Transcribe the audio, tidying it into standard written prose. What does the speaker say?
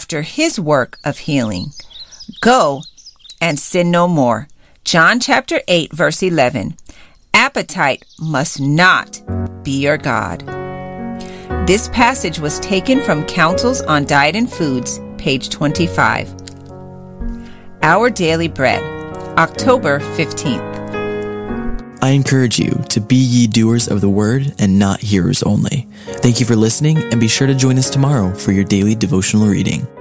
after his work of healing. Go and sin no more. John chapter 8, verse 11. Appetite must not be your God. This passage was taken from Counsels on Diet and Foods, page 25. Our Daily Bread, October 15th. I encourage you to be ye doers of the word and not hearers only. Thank you for listening, and be sure to join us tomorrow for your daily devotional reading.